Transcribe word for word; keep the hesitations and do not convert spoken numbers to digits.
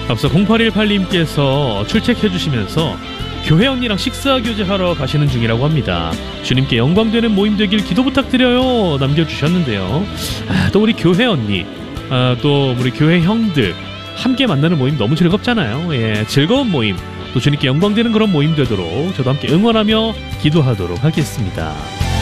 앞서 공팔일팔님께서 출첵해 주시면서 교회 언니랑 식사 교제하러 가시는 중이라고 합니다. 주님께 영광되는 모임 되길 기도 부탁드려요 남겨주셨는데요. 아, 또 우리 교회 언니, 아, 또 우리 교회 형들 함께 만나는 모임 너무 즐겁잖아요. 예, 즐거운 모임, 또 주님께 영광되는 그런 모임 되도록 저도 함께 응원하며 기도하도록 하겠습니다.